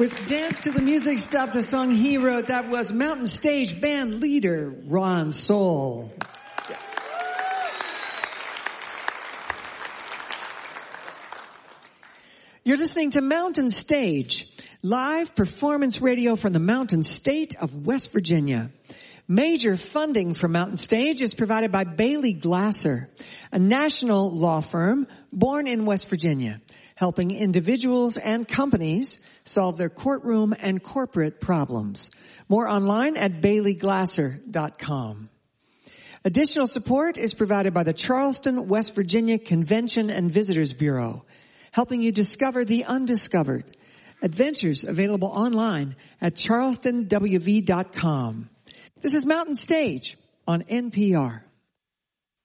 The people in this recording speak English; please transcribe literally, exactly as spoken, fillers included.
With Dance to the Music Stuff, the song he wrote, that was Mountain Stage band leader Ron Soul. You're listening to Mountain Stage, live performance radio from the Mountain State of West Virginia. Major funding for Mountain Stage is provided by Bailey Glasser, a national law firm born in West Virginia, helping individuals and companies solve their courtroom and corporate problems. More online at bailey glasser dot com. Additional support is provided by the Charleston, West Virginia Convention and Visitors Bureau, helping you discover the undiscovered. Adventures available online at charleston w v dot com. This is Mountain Stage on N P R.